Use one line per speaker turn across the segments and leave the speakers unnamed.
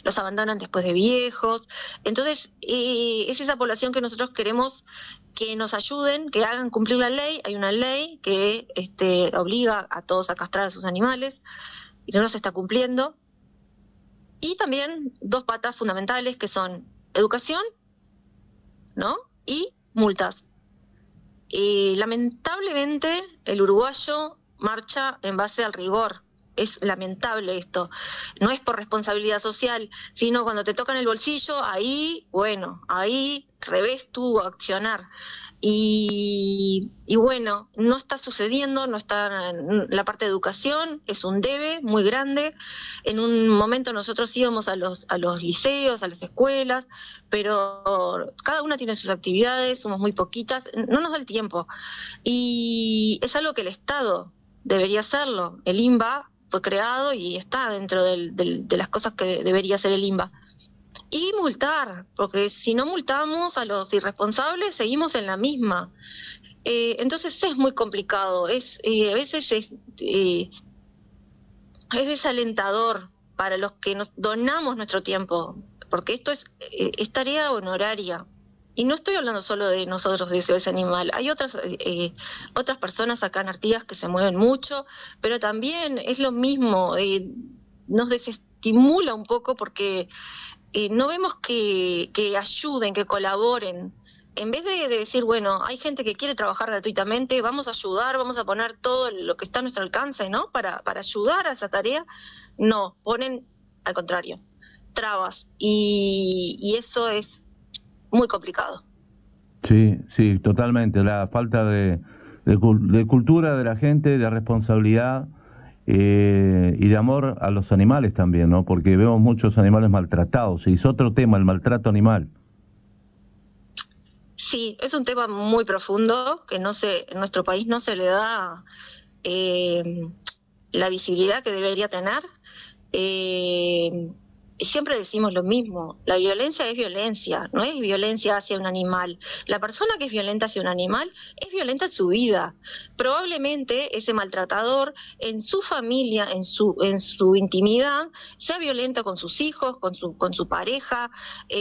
los abandonan después de viejos. Entonces, es esa población que nosotros queremos que nos ayuden, que hagan cumplir la ley. Hay una ley que obliga a todos a castrar a sus animales y no se está cumpliendo. Y también dos patas fundamentales que son educación, ¿no? Y multas. Lamentablemente el uruguayo marcha en base al rigor. Es lamentable esto. No es por responsabilidad social, sino cuando te tocan el bolsillo, ahí revés tu accionar. Y bueno, no está sucediendo, no está en la parte de educación, es un debe muy grande. En un momento nosotros íbamos a los liceos, a las escuelas, pero cada una tiene sus actividades, somos muy poquitas, no nos da el tiempo. Y es algo que el Estado debería hacerlo. El INBA fue creado y está dentro de las cosas que debería hacer el INBA. Y multar, porque si no multamos a los irresponsables, seguimos en la misma. Entonces es muy complicado, a veces es desalentador para los que nos donamos nuestro tiempo, porque esto es tarea honoraria. Y no estoy hablando solo de nosotros de SOS Animal, hay otras personas acá en Artigas que se mueven mucho, pero también es lo mismo, nos desestimula un poco porque no vemos que ayuden, que colaboren. En vez de decir, bueno, hay gente que quiere trabajar gratuitamente, vamos a ayudar, vamos a poner todo lo que está a nuestro alcance, ¿no? Para ayudar a esa tarea, no, ponen al contrario, trabas. Y eso es muy complicado.
Sí, sí, totalmente. La falta de cultura de la gente, de responsabilidad y de amor a los animales también, ¿no? Porque vemos muchos animales maltratados. Y es otro tema, el maltrato animal.
Sí, es un tema muy profundo que en nuestro país no se le da eh, la visibilidad que debería tener. Eh, Siempre decimos lo mismo, la violencia es violencia, no es violencia hacia un animal. La persona que es violenta hacia un animal es violenta en su vida. Probablemente ese maltratador en su familia, en su intimidad, sea violento con sus hijos, con su pareja.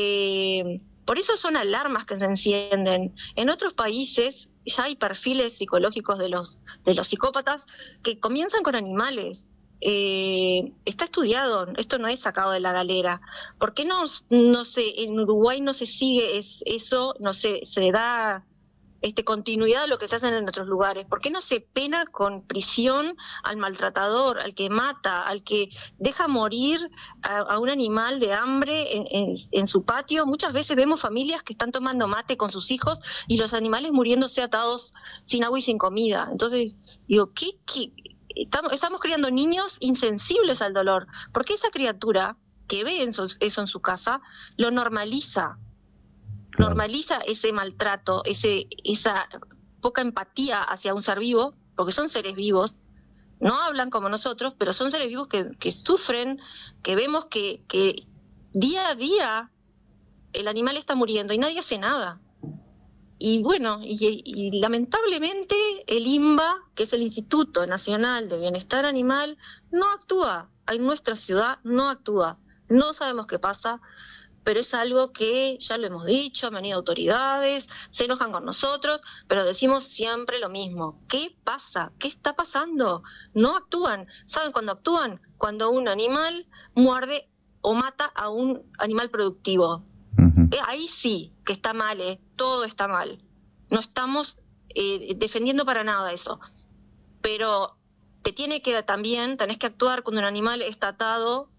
Por eso son alarmas que se encienden. En otros países ya hay perfiles psicológicos de los psicópatas que comienzan con animales. Está estudiado, esto no es sacado de la galera. ¿Por qué no se, en Uruguay no se sigue eso, no se da continuidad a lo que se hace en otros lugares? ¿Por qué no se pena con prisión al maltratador, al que mata, al que deja morir a un animal de hambre en su patio? Muchas veces vemos familias que están tomando mate con sus hijos y los animales muriéndose atados sin agua y sin comida. Entonces, digo, ¿qué? Estamos criando niños insensibles al dolor, porque esa criatura que ve eso en su casa lo normaliza,
Claro.
normaliza ese maltrato, esa poca empatía hacia un ser vivo, porque son seres vivos, no hablan como nosotros, pero son seres vivos que sufren, que vemos que día a día el animal está muriendo y nadie hace nada. Y bueno, y lamentablemente el INBA, que es el Instituto Nacional de Bienestar Animal, no actúa. En nuestra ciudad no actúa. No sabemos qué pasa, pero es algo que ya lo hemos dicho, han venido autoridades, se enojan con nosotros, pero decimos siempre lo mismo. ¿Qué pasa? ¿Qué está pasando? No actúan. ¿Saben cuándo actúan? Cuando un animal muerde o mata a un animal productivo.
Ujú.
Ahí sí que está mal, todo está mal. No estamos defendiendo para nada eso. Pero tenés que actuar cuando un animal está atado,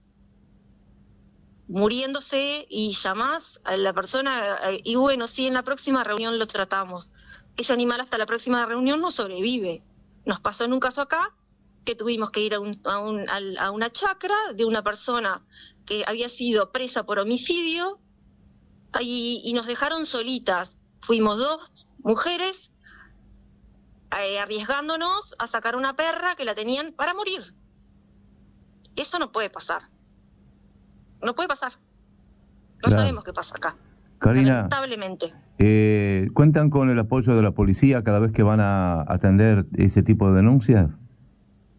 muriéndose, y llamás a la persona, y bueno, sí, en la próxima reunión lo tratamos. Ese animal hasta la próxima reunión no sobrevive. Nos pasó en un caso acá que tuvimos que ir a una chacra de una persona que había sido presa por homicidio, y nos dejaron solitas. Fuimos dos mujeres arriesgándonos a sacar una perra que la tenían para morir. Eso no puede pasar. No puede pasar. No
Claro.
sabemos qué pasa acá,
Karina,
lamentablemente.
¿cuentan con el apoyo de la policía cada vez que van a atender ese tipo de denuncias?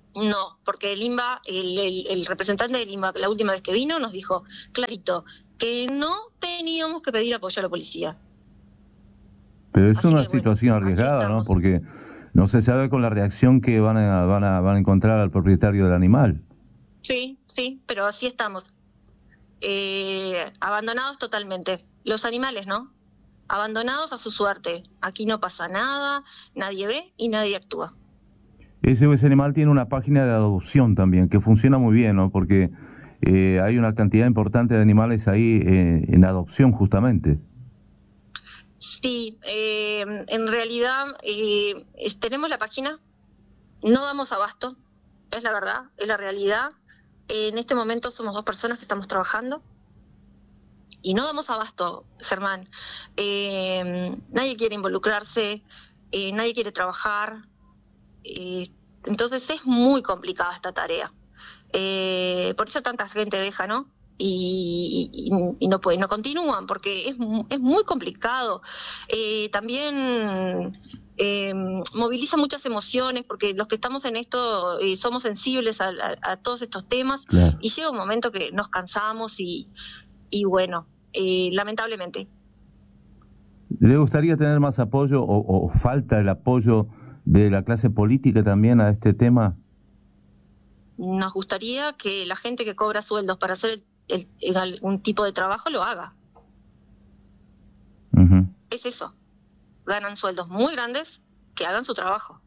No, porque el INBA, el representante del INBA, la última vez que vino, nos dijo clarito que no teníamos que pedir apoyo a la policía.
Pero es
Así
una
que bueno,
situación
así
arriesgada, ¿no?
estamos.
Porque no se sabe con la reacción que van a encontrar al propietario del animal.
Sí, sí, pero así estamos. Abandonados totalmente. Los animales, ¿no? Abandonados a su suerte. Aquí no pasa nada, nadie ve y nadie actúa.
SOS Animal tiene una página de adopción también, que funciona muy bien, ¿no? Porque hay una cantidad importante de animales ahí en adopción justamente.
Sí, en realidad tenemos la página, no damos abasto, es la verdad, es la realidad. En este momento somos 2 personas que estamos trabajando y no damos abasto, Germán. Nadie quiere involucrarse, nadie quiere trabajar, entonces es muy complicada esta tarea. Por eso tanta gente deja, ¿no? Y no pueden, no continúan, porque es muy complicado. También moviliza muchas emociones, porque los que estamos en esto somos sensibles a todos estos temas,
Claro.
y llega un momento que nos cansamos y bueno, lamentablemente.
¿Le gustaría tener más apoyo o falta el apoyo de la clase política también a este tema?
Nos gustaría que la gente que cobra sueldos para hacer algún tipo de trabajo lo haga.
Uh-huh.
Es eso. Ganan sueldos muy grandes, que hagan su trabajo.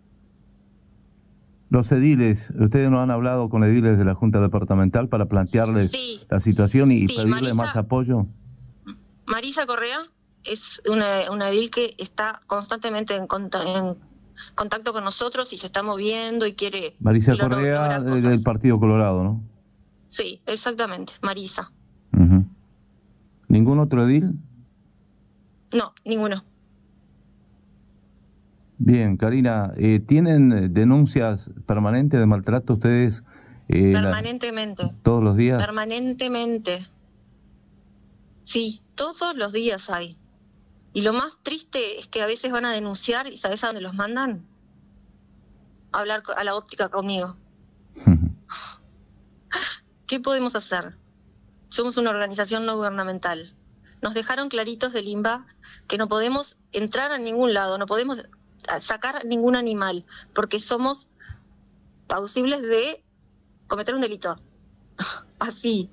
Los ediles, ¿ustedes no han hablado con ediles de la Junta Departamental para plantearles
Sí,
la situación y
sí,
pedirles más apoyo?
Marisa Correa es una edil que está constantemente en contacto con nosotros y se está moviendo y quiere
Marisa Correa
lograr cosas.
del Partido Colorado, ¿no?
Sí, exactamente, Marisa.
Uh-huh. ¿Ningún otro edil?
No, ninguno.
Bien, Karina, ¿tienen denuncias permanentes de maltrato ustedes
Permanentemente.
todos los días?
Permanentemente. Sí, todos los días hay. Y lo más triste es que a veces van a denunciar y ¿sabes a dónde los mandan? A hablar a la óptica conmigo. ¿Qué podemos hacer? Somos una organización no gubernamental. Nos dejaron claritos del INBA que no podemos entrar a ningún lado, no podemos sacar ningún animal, porque somos plausibles de cometer un delito. Así.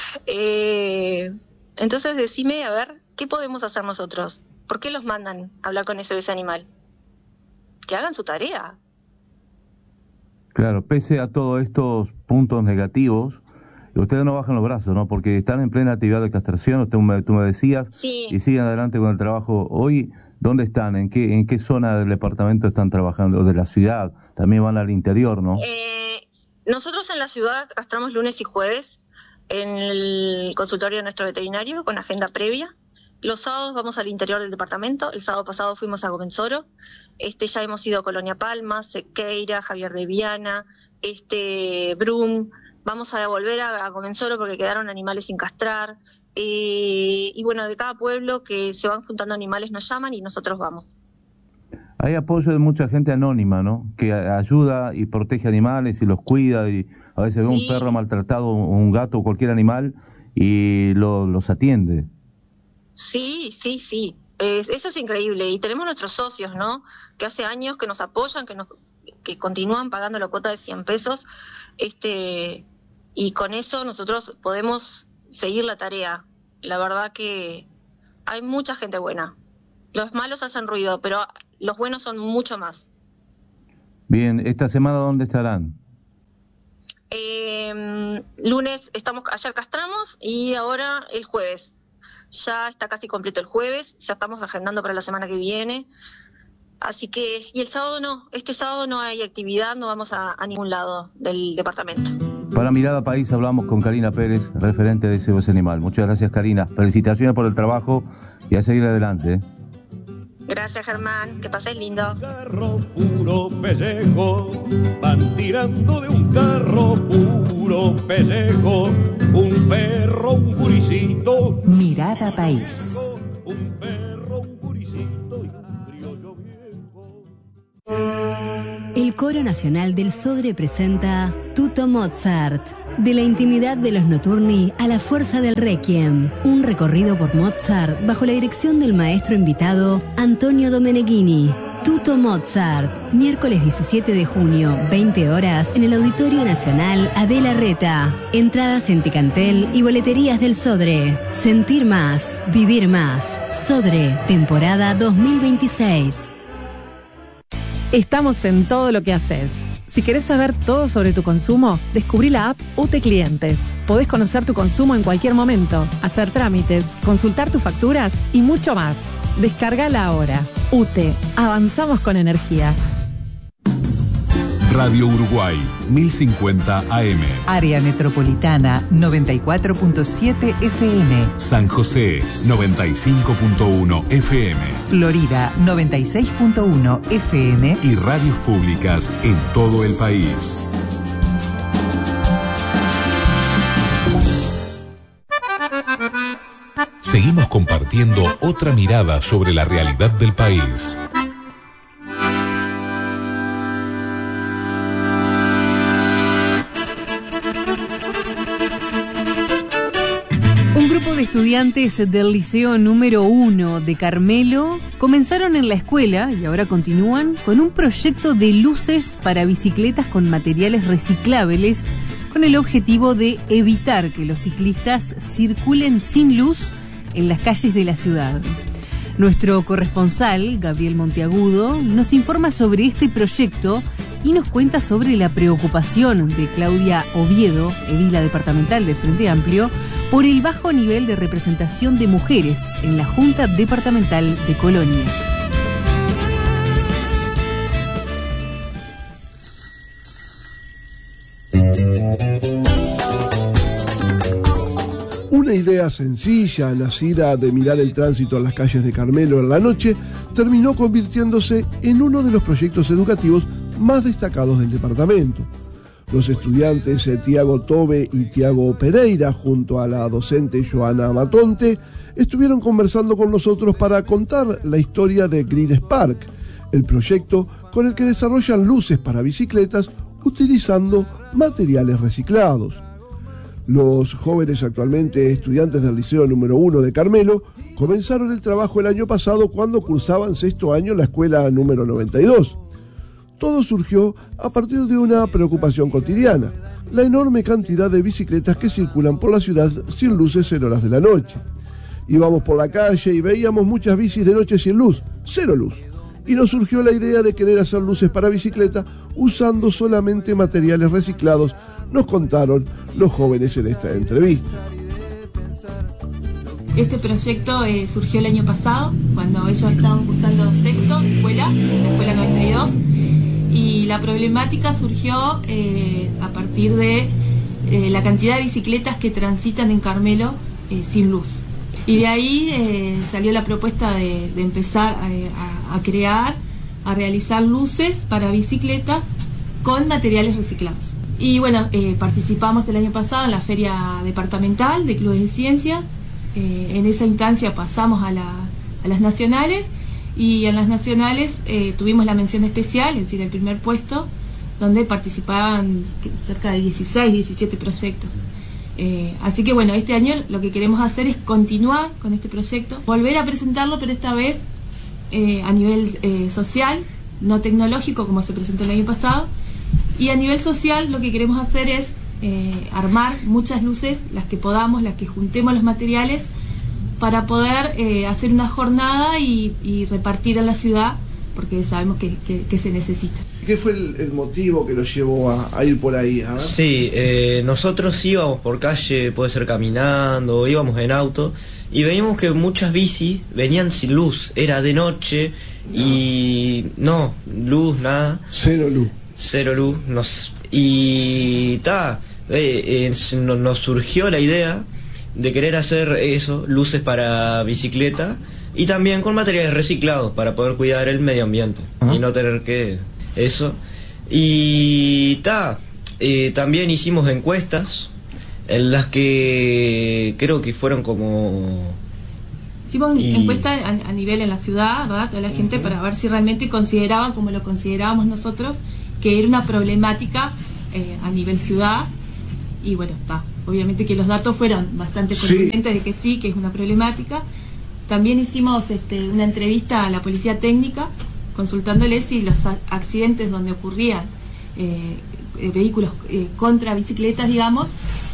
Entonces decime, a ver, ¿qué podemos hacer nosotros? ¿Por qué los mandan a hablar con ese animal? Que hagan su tarea.
Claro, pese a todos estos puntos negativos, ustedes no bajan los brazos, ¿no? Porque están en plena actividad de castración, tú me decías,
Sí.
Y siguen adelante con el trabajo. Hoy, ¿dónde están? ¿En qué zona del departamento están trabajando? ¿De la ciudad? También van al interior, ¿no?
Nosotros en la ciudad castramos lunes y jueves en el consultorio de nuestro veterinario con agenda previa. Los sábados vamos al interior del departamento. El sábado pasado fuimos a Gomenzoro. Ya hemos ido a Colonia Palma, Sequeira, Javier de Viana, Brum. Vamos a volver a Gomenzoro porque quedaron animales sin castrar. Y bueno, de cada pueblo que se van juntando animales nos llaman y nosotros vamos.
Hay apoyo de mucha gente anónima, ¿no? Que ayuda y protege animales y los cuida y a veces ve un perro maltratado, un gato o cualquier animal y los atiende.
Sí, sí, sí. Eso es increíble. Y tenemos nuestros socios, ¿no? Que hace años que nos apoyan, que continúan pagando la cuota de 100 pesos. Y con eso nosotros podemos seguir la tarea. La verdad que hay mucha gente buena. Los malos hacen ruido, pero los buenos son mucho más.
Bien, ¿esta semana dónde estarán?
Lunes ayer castramos y ahora el jueves. Ya está casi completo el jueves, ya estamos agendando para la semana que viene. Así que, y el sábado no, este sábado no hay actividad, no vamos a ningún lado del departamento.
Para Mirada País hablamos con Karina Pérez, referente de SOS Animal. Muchas gracias, Karina. Felicitaciones por el trabajo y a seguir adelante.
Gracias, Germán. Que pases lindo.
Carro puro pellejo, van tirando de un carro puro pellejo, un perro, un guricito.
Mirada País.
Un perro, un guricito y un criollo viejo.
El Foro Nacional del Sodre presenta Tutto Mozart. De la intimidad de los notturni a la fuerza del requiem. Un recorrido por Mozart bajo la dirección del maestro invitado Antonio Domeneghini. Tutto Mozart, miércoles 17 de junio, 20 horas, en el Auditorio Nacional Adela Reta. Entradas en Ticantel y boleterías del Sodre. Sentir más, vivir más. Sodre, temporada 2026.
Estamos en todo lo que haces. Si querés saber todo sobre tu consumo, descubrí la app UTE Clientes. Podés conocer tu consumo en cualquier momento, hacer trámites, consultar tus facturas y mucho más. Descárgala ahora. UTE, avanzamos con energía.
Radio Uruguay, 1050 AM.
Área Metropolitana, 94.7 FM.
San José, 95.1 FM.
Florida, 96.1 FM.
Y radios públicas en todo el país. Seguimos compartiendo otra mirada sobre la realidad del país.
De estudiantes del Liceo número 1 de Carmelo comenzaron en la escuela y ahora continúan con un proyecto de luces para bicicletas con materiales reciclables con el objetivo de evitar que los ciclistas circulen sin luz en las calles de la ciudad. Nuestro corresponsal, Gabriel Monteagudo, nos informa sobre este proyecto y nos cuenta sobre la preocupación de Claudia Oviedo, edila departamental del Frente Amplio, por el bajo nivel de representación de mujeres en la Junta Departamental de Colonia.
Una idea sencilla, nacida de mirar el tránsito en las calles de Carmelo en la noche, terminó convirtiéndose en uno de los proyectos educativos más destacados del departamento. Los estudiantes Tiago Tobe y Tiago Pereira, junto a la docente Joana Matonte, estuvieron conversando con nosotros para contar la historia de Green Spark, el proyecto con el que desarrollan luces para bicicletas utilizando materiales reciclados. Los jóvenes actualmente estudiantes del Liceo número 1 de Carmelo comenzaron el trabajo el año pasado cuando cursaban sexto año en la escuela número 92. Todo surgió a partir de una preocupación cotidiana, la enorme cantidad de bicicletas que circulan por la ciudad sin luces en horas de la noche. Íbamos por la calle y veíamos muchas bicis de noche sin luz, cero luz. Y nos surgió la idea de querer hacer luces para bicicleta usando solamente materiales reciclados, nos contaron los jóvenes en esta entrevista.
Este proyecto surgió el año pasado, cuando ellos estaban cursando sexto de escuela, en la escuela 92, y la problemática surgió a partir de la cantidad de bicicletas que transitan en Carmelo sin luz. Y de ahí salió la propuesta de empezar a crear, a realizar luces para bicicletas con materiales reciclados. Y bueno, participamos el año pasado en la feria departamental de clubes de ciencias. En esa instancia pasamos a las nacionales, y en las nacionales tuvimos la mención especial, es decir, el primer puesto, donde participaban cerca de 16, 17 proyectos. Así que bueno, este año lo que queremos hacer es continuar con este proyecto, volver a presentarlo, pero esta vez a nivel social, no tecnológico como se presentó el año pasado. Y a nivel social lo que queremos hacer es armar muchas luces, las que podamos, las que juntemos los materiales, para poder hacer una jornada y repartir en la ciudad, porque sabemos que se necesita.
¿Qué fue el motivo que los llevó a ir por ahí? ¿Ah?
Sí, nosotros íbamos por calle, puede ser caminando, íbamos en auto, y veíamos que muchas bicis venían sin luz, era de noche, y no, luz, nada.
Cero luz.
Y nos surgió la idea de querer hacer eso, luces para bicicleta, y también con materiales reciclados para poder cuidar el medio ambiente. ¿Ah? Y no tener que eso. Y también hicimos encuestas en las que creo que fueron como...
Hicimos encuestas a nivel en la ciudad, ¿verdad? A la gente, para ver si realmente consideraban como lo considerábamos nosotros, que era una problemática a nivel ciudad, y bueno, obviamente que los datos fueron bastante contundentes de que sí, que es una problemática. También hicimos una entrevista a la policía técnica, consultándoles si los accidentes donde ocurrían vehículos contra bicicletas, digamos,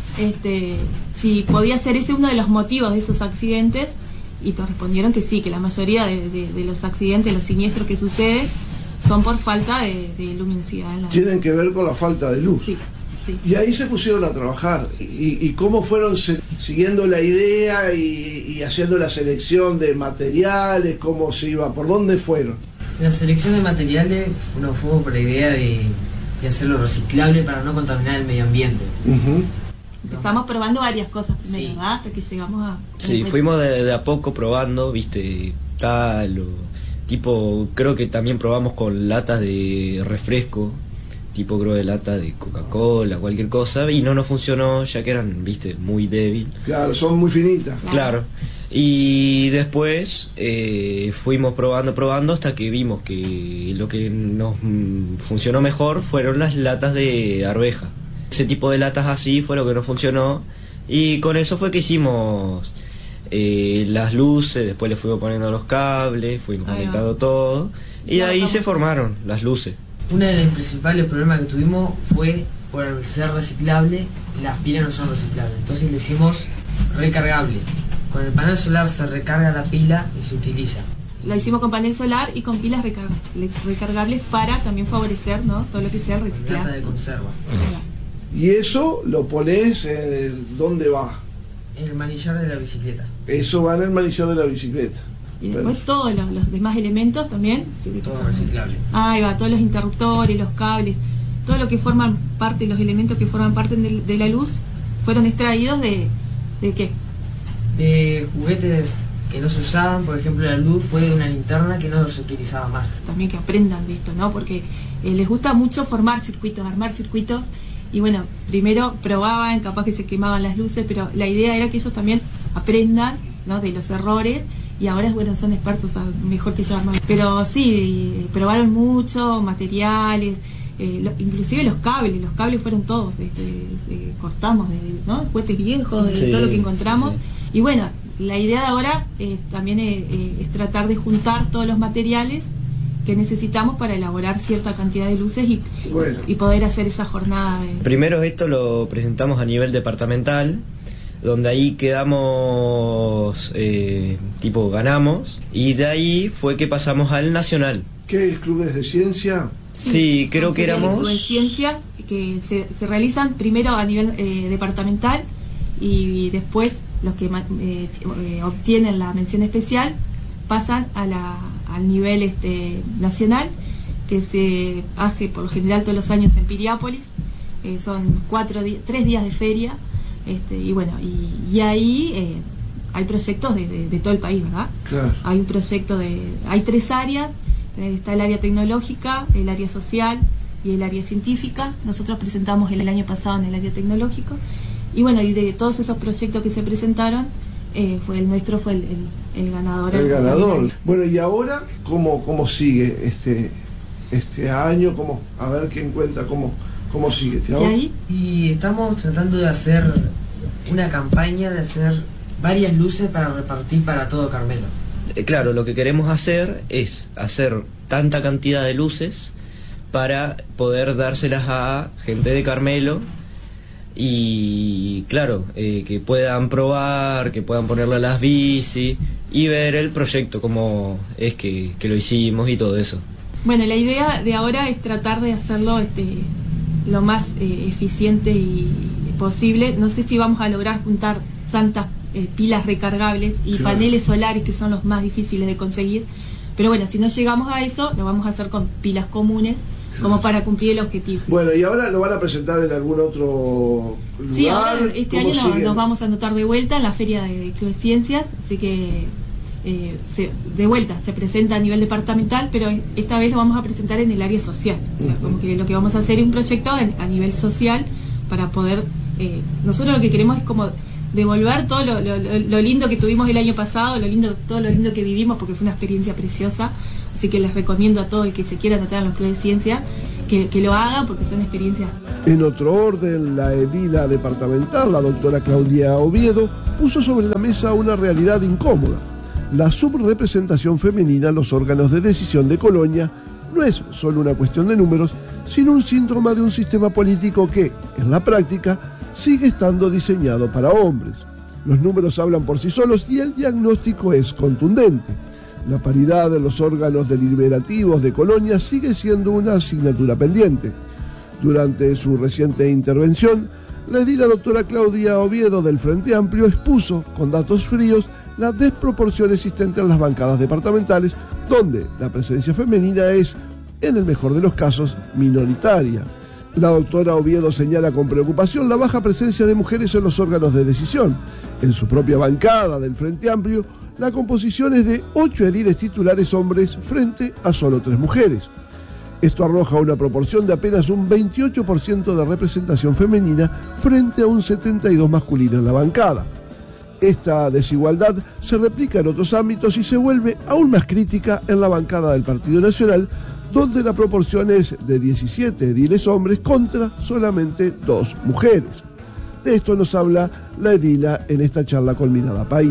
si podía ser ese uno de los motivos de esos accidentes, y nos respondieron que sí, que la mayoría de los accidentes, los siniestros que suceden, son por falta de luminosidad.
Tienen que ver con la falta de luz.
Sí. Sí.
Y ahí se pusieron a trabajar. ¿Y cómo fueron siguiendo la idea y haciendo la selección de materiales? ¿Cómo se iba? ¿Por dónde fueron?
La selección de materiales fue por la idea de hacerlo reciclable para no contaminar el medio ambiente.
Empezamos probando varias cosas primero, ¿verdad? Hasta que llegamos a...
Sí, fuimos de a poco probando, viste, tipo, creo que también probamos con latas de refresco, tipo creo de lata de Coca-Cola, cualquier cosa, y no nos funcionó, ya que eran, viste, muy débil.
Claro, son muy finitas.
Claro. Y después fuimos probando hasta que vimos que lo que nos funcionó mejor fueron las latas de arveja. Ese tipo de latas así fue lo que nos funcionó, y con eso fue que hicimos las luces, después le fuimos poniendo los cables, fuimos conectando todo, y de ahí se formaron las luces.
Uno de los principales problemas que tuvimos fue, por ser reciclable, las pilas no son reciclables, entonces le hicimos recargable. Con el panel solar se recarga la pila y se utiliza.
La hicimos con panel solar y con pilas recargables para también favorecer, ¿no?, todo lo que sea reciclable.
Lata de conservas.
Y eso lo pones, ¿dónde va?
En el manillar de la bicicleta.
Eso va en el manillar de la bicicleta.
Y después todos los demás elementos también.
Todo reciclable.
Ahí va, todos los interruptores, los cables, todo lo que forman parte, los elementos que forman parte de la luz, fueron extraídos ¿de qué?
De juguetes que no se usaban. Por ejemplo, la luz fue de una linterna que no se utilizaba más.
También que aprendan de esto, ¿no? Porque les gusta mucho formar circuitos, armar circuitos. Y bueno, primero probaban, capaz que se quemaban las luces, pero la idea era que ellos también aprendan, ¿no?, de los errores, y ahora, bueno, son expertos, mejor que yo armar. Pero sí, probaron mucho, materiales, inclusive los cables fueron todos, cortamos, ¿no?, cohetes viejos, de todo lo que encontramos. Sí. Y bueno, la idea de ahora también es tratar de juntar todos los materiales que necesitamos para elaborar cierta cantidad de luces y poder hacer esa jornada de...
Primero esto lo presentamos a nivel departamental, donde ahí quedamos, ganamos, y de ahí fue que pasamos al nacional.
¿Qué? ¿Clubes de ciencia?
Sí, creo que éramos...
Clubes de ciencia que se realizan primero a nivel departamental, y después los que obtienen la mención especial pasan al nivel nacional, que se hace por lo general todos los años en Piriápolis. Son 3 días de feria, y bueno, y ahí hay proyectos de todo el país, ¿verdad?
Claro.
Hay un proyecto hay 3 áreas, está el área tecnológica, el área social y el área científica. Nosotros presentamos el año pasado en el área tecnológico, y bueno, y de todos esos proyectos que se presentaron, el nuestro fue el ganador.
El ganador. Bueno, y ahora, ¿cómo sigue este año? A ver quién cuenta cómo sigue.
Y estamos tratando de hacer una campaña, de hacer varias luces para repartir para todo Carmelo.
Claro, lo que queremos hacer es hacer tanta cantidad de luces para poder dárselas a gente de Carmelo, y claro, que puedan probar, que puedan ponerle a las bici y ver el proyecto, cómo es que lo hicimos y todo eso.
Bueno, la idea de ahora es tratar de hacerlo lo más eficiente y posible. No sé si vamos a lograr juntar tantas pilas recargables y paneles solares, que son los más difíciles de conseguir, pero bueno, si no llegamos a eso, lo vamos a hacer con pilas comunes, como para cumplir el objetivo.
Bueno, ¿y ahora lo van a presentar en algún otro lugar?
Sí, ahora este año nos vamos a anotar de vuelta en la Feria de Club de Ciencias, así que de vuelta se presenta a nivel departamental, pero esta vez lo vamos a presentar en el área social. O sea, como que lo que vamos a hacer es un proyecto a nivel social para poder... nosotros lo que queremos es como devolver todo lo lindo que tuvimos el año pasado, todo lo lindo que vivimos, porque fue una experiencia preciosa. Así que les recomiendo a todo el que se quiera anotar en los clubes de ciencia, que lo haga porque son experiencias.
En otro orden, la edila departamental, la doctora Claudia Oviedo, puso sobre la mesa una realidad incómoda. La subrepresentación femenina en los órganos de decisión de Colonia no es solo una cuestión de números, sino un síntoma de un sistema político que, en la práctica, sigue estando diseñado para hombres. Los números hablan por sí solos y el diagnóstico es contundente. La paridad en los órganos deliberativos de Colonia sigue siendo una asignatura pendiente. Durante su reciente intervención, la edila doctora Claudia Oviedo del Frente Amplio expuso, con datos fríos, la desproporción existente en las bancadas departamentales, donde la presencia femenina es, en el mejor de los casos, minoritaria. La doctora Oviedo señala con preocupación la baja presencia de mujeres en los órganos de decisión. En su propia bancada del Frente Amplio, la composición es de 8 ediles titulares hombres frente a solo 3 mujeres. Esto arroja una proporción de apenas un 28% de representación femenina frente a un 72% masculino en la bancada. Esta desigualdad se replica en otros ámbitos y se vuelve aún más crítica en la bancada del Partido Nacional, donde la proporción es de 17 ediles hombres contra solamente 2 mujeres. De esto nos habla la edila en esta charla con Mirada País.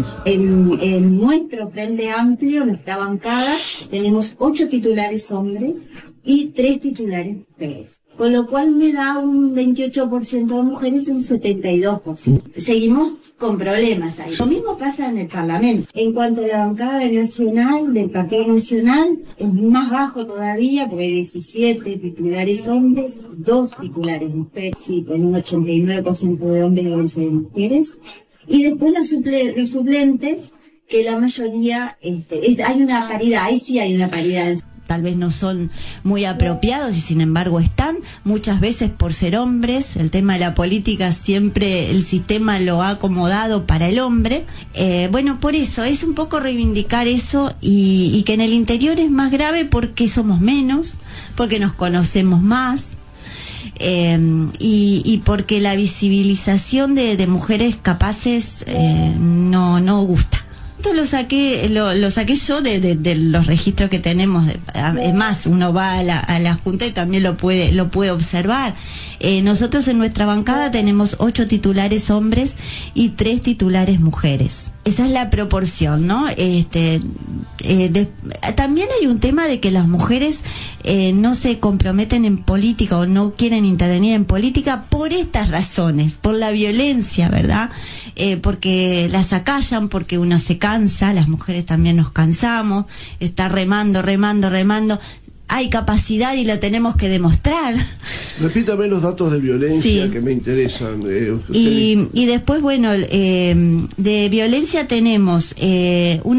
En nuestro Frente Amplio, nuestra bancada, tenemos 8 titulares hombres y 3 titulares mujeres, con lo cual me da un 28% de mujeres y un 72%. Seguimos con problemas ahí. Lo mismo pasa en el Parlamento. En cuanto a la bancada nacional, del Partido Nacional, es más bajo todavía, porque hay 17 titulares hombres, 2 titulares mujeres, sí, con un 89% de hombres y 11% de mujeres. Y después los suplentes, que la mayoría, hay una paridad, ahí sí hay una paridad.
Tal vez no son muy apropiados y sin embargo están, muchas veces por ser hombres. El tema de la política siempre el sistema lo ha acomodado para el hombre. Bueno, por eso es un poco reivindicar eso y que en el interior es más grave porque somos menos, porque nos conocemos más. Y porque la visibilización de mujeres capaces no gusta. Esto lo saqué yo de los registros que tenemos. Es más, uno va a la Junta y también lo puede observar. Nosotros en nuestra bancada tenemos 8 titulares hombres y 3 titulares mujeres. Esa es la proporción, ¿no? También hay un tema de que las mujeres no se comprometen en política o no quieren intervenir en política por estas razones, por la violencia, ¿verdad? Porque las acallan, porque uno se cansa, las mujeres también nos cansamos, está remando. Hay capacidad y la tenemos que demostrar.
Repítame los datos de violencia, sí, que me interesan.
Y después, bueno, de violencia tenemos un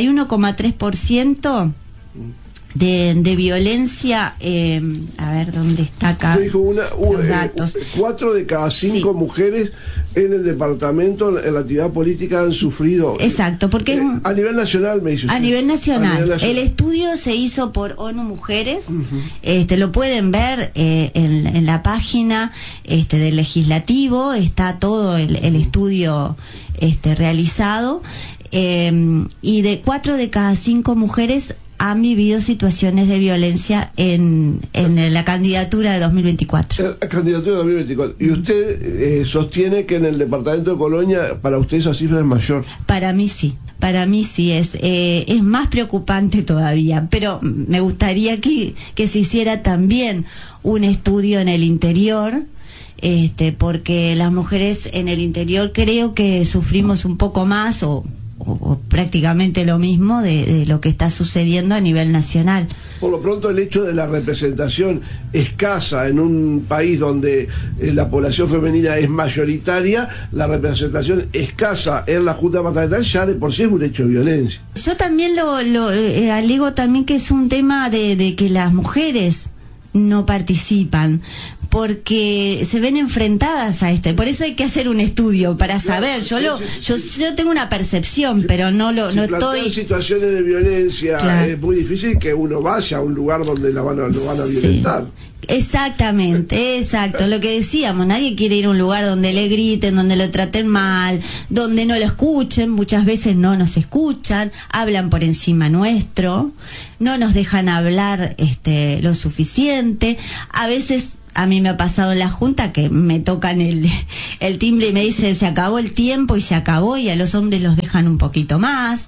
81,3% de violencia. A ver, ¿dónde está acá?
Dijo
los datos.
4 de cada 5 sí, mujeres en el departamento, en la actividad política, han sufrido.
Exacto, porque
a nivel nacional, me dice.
A nivel nacional. El estudio se hizo por ONU Mujeres. Lo pueden ver en la página del legislativo. Está todo el estudio realizado. Y de 4 de cada 5 mujeres han vivido situaciones de violencia en la candidatura de 2024.
La candidatura de 2024. Y usted sostiene que en el departamento de Colonia, para usted esa cifra es mayor.
Para mí sí es más preocupante todavía, pero me gustaría que se hiciera también un estudio en el interior, porque las mujeres en el interior creo que sufrimos un poco más o prácticamente lo mismo de lo que está sucediendo a nivel nacional.
Por lo pronto, el hecho de la representación escasa en un país donde la población femenina es mayoritaria, la representación escasa en la Junta Departamental ya de por sí es un hecho de violencia.
Yo también lo alego también que es un tema de que las mujeres no participan, porque se ven enfrentadas a por eso hay que hacer un estudio para saber. Yo tengo una percepción, pero no estoy.
Situaciones de violencia, es muy difícil que uno vaya a un lugar donde lo van a violentar.
Exactamente, exacto, lo que decíamos, nadie quiere ir a un lugar donde le griten, donde lo traten mal, donde no lo escuchen, muchas veces no nos escuchan, hablan por encima nuestro, no nos dejan hablar lo suficiente, a veces a mí me ha pasado en la junta que me tocan el timbre y me dicen se acabó el tiempo y se acabó, y a los hombres los dejan un poquito más.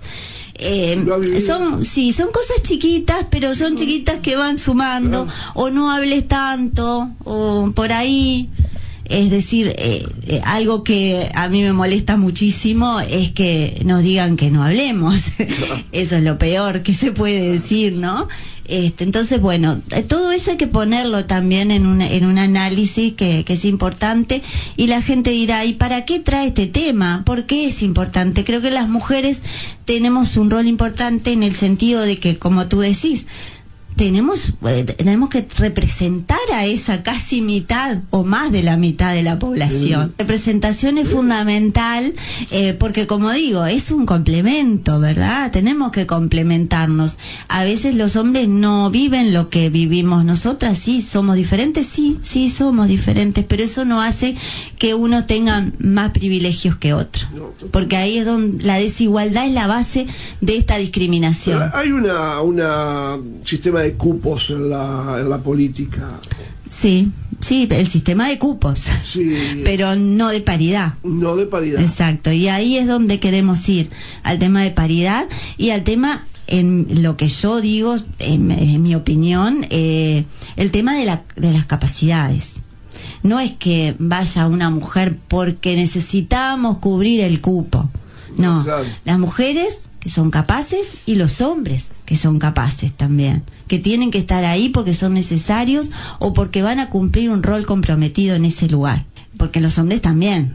Son cosas chiquitas, pero son chiquitas que van sumando, o no hables tanto, o por ahí. Es decir, algo que a mí me molesta muchísimo es que nos digan que no hablemos. Eso es lo peor que se puede decir, ¿no? Entonces, bueno, todo eso hay que ponerlo también en un análisis que es importante, y la gente dirá, ¿y para qué trae este tema? ¿Por qué es importante? Creo que las mujeres tenemos un rol importante en el sentido de que, como tú decís, tenemos que representar a esa casi mitad o más de la mitad de la población. Representación es fundamental, porque, como digo, es un complemento, ¿verdad? Tenemos que complementarnos. A veces los hombres no viven lo que vivimos nosotras. Sí, somos diferentes, sí somos diferentes, pero eso no hace que uno tenga más privilegios que otro, porque ahí es donde la desigualdad es la base de esta discriminación.
Pero hay un sistema de cupos en la política.
Sí, el sistema de cupos, pero no de paridad.
No de paridad.
Exacto, y ahí es donde queremos ir, al tema de paridad y al tema, en lo que yo digo, en mi opinión, el tema de las capacidades. No es que vaya una mujer porque necesitamos cubrir el cupo. No, claro. Las mujeres que son capaces y los hombres que son capaces también, que tienen que estar ahí porque son necesarios o porque van a cumplir un rol comprometido en ese lugar. Porque los hombres también.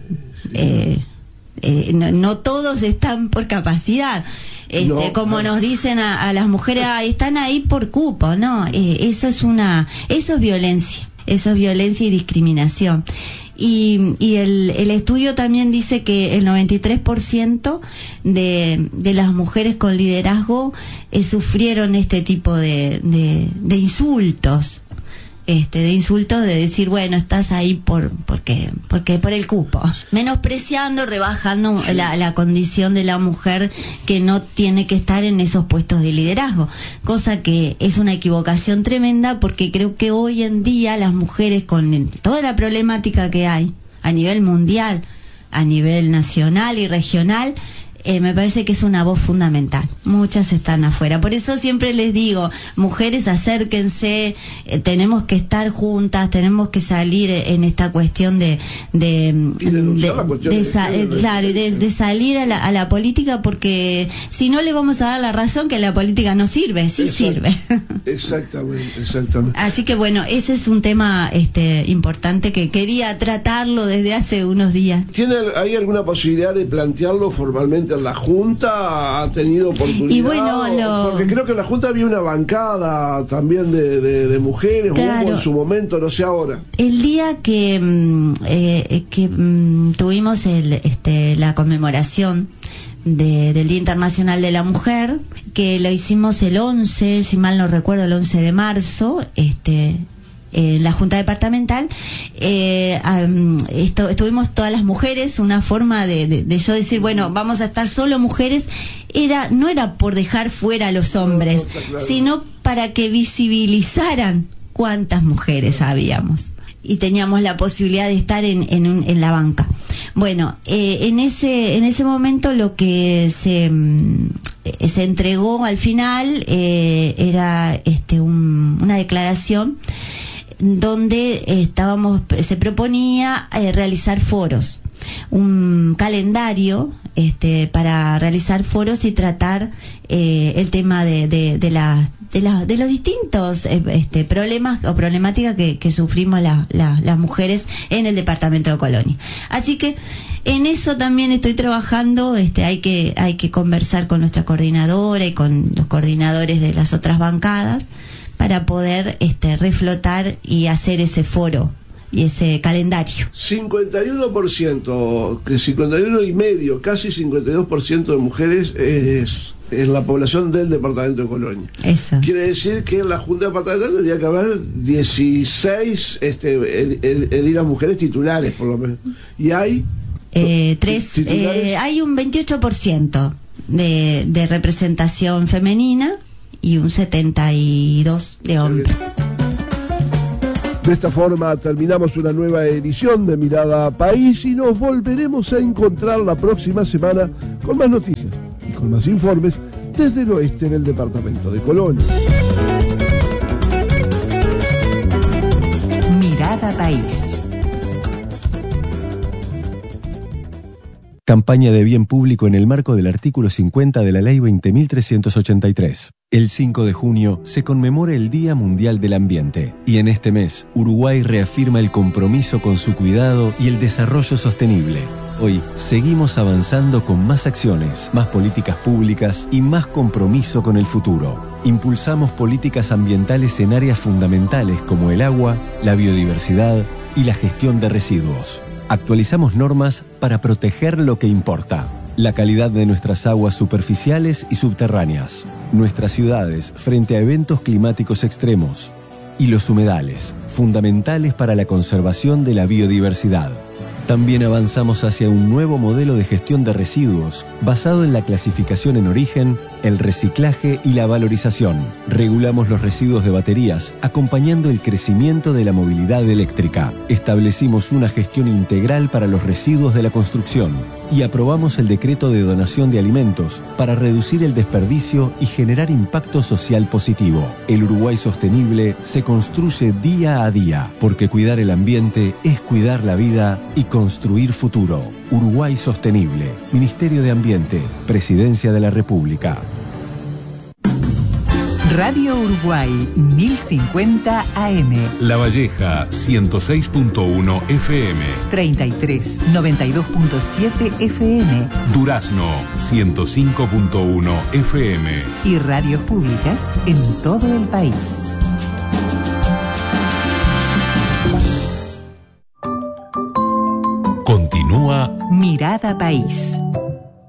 No todos están por capacidad. Como nos dicen a las mujeres, están ahí por cupo. No, eso es violencia. Eso es violencia y discriminación. Y el estudio también dice que el 93% de las mujeres con liderazgo sufrieron este tipo de insultos. De insultos, de decir, bueno, estás ahí porque por el cupo, menospreciando, rebajando la condición de la mujer que no tiene que estar en esos puestos de liderazgo, cosa que es una equivocación tremenda, porque creo que hoy en día las mujeres, con toda la problemática que hay a nivel mundial, a nivel nacional y regional, me parece que es una voz fundamental. Muchas están afuera. Por eso siempre les digo, mujeres, acérquense, tenemos que estar juntas, tenemos que salir en esta cuestión de salir a la política, porque si no le vamos a dar la razón que la política no sirve, sirve.
Exactamente.
Así que bueno, ese es un tema importante que quería tratarlo desde hace unos días.
¿Hay alguna posibilidad de plantearlo formalmente en la Junta? ¿Ha tenido oportunidad?
Y bueno,
porque creo que en la Junta había una bancada también de mujeres,
claro.
Hubo en su momento, no sé ahora.
El día que tuvimos la conmemoración del Día Internacional de la Mujer, que lo hicimos el 11, si mal no recuerdo, el 11 de marzo, en la Junta Departamental, estuvimos todas las mujeres, una forma de yo decir, bueno, vamos a estar solo mujeres, no era por dejar fuera a los hombres, claro, sino para que visibilizaran cuántas mujeres habíamos y teníamos la posibilidad de estar en la banca. Bueno, en ese momento lo que se entregó al final era una declaración donde se proponía realizar foros, un calendario para realizar foros y tratar el tema de los distintos problemas o problemáticas que sufrimos las mujeres en el departamento de Colonia. Así que en eso también estoy trabajando. Hay que conversar con nuestra coordinadora y con los coordinadores de las otras bancadas para poder reflotar y hacer ese foro calendario.
51%, que 51,5%, casi 52% de mujeres es la población del departamento de Colonia.
Eso.
Quiere decir que en la Junta Departamental tendría que haber 16 edilas mujeres titulares, por lo menos. Y hay
hay un 28% de representación femenina y un 72% de hombres.
De esta forma terminamos una nueva edición de Mirada País y nos volveremos a encontrar la próxima semana con más noticias y con más informes desde el oeste del departamento de Colonia.
Mirada País.
Campaña de bien público en el marco del artículo 50 de la Ley 20.383. El 5 de junio se conmemora el Día Mundial del Ambiente y en este mes Uruguay reafirma el compromiso con su cuidado y el desarrollo sostenible. Hoy seguimos avanzando con más acciones, más políticas públicas y más compromiso con el futuro. Impulsamos políticas ambientales en áreas fundamentales como el agua, la biodiversidad y la gestión de residuos. Actualizamos normas para proteger lo que importa: la calidad de nuestras aguas superficiales y subterráneas, nuestras ciudades frente a eventos climáticos extremos y los humedales, fundamentales para la conservación de la biodiversidad. También avanzamos hacia un nuevo modelo de gestión de residuos basado en la clasificación en origen, el reciclaje y la valorización. Regulamos los residuos de baterías, acompañando el crecimiento de la movilidad eléctrica. Establecimos una gestión integral para los residuos de la construcción y aprobamos el decreto de donación de alimentos para reducir el desperdicio y generar impacto social positivo. El Uruguay sostenible se construye día a día, porque cuidar el ambiente es cuidar la vida y construir futuro. Uruguay Sostenible, Ministerio de Ambiente, Presidencia de la República.
Radio Uruguay 1050 AM.
La Valleja 106.1 FM.
33 92.7 FM.
Durazno 105.1 FM.
Y radios públicas en todo el país.
Continúa
Mirada País.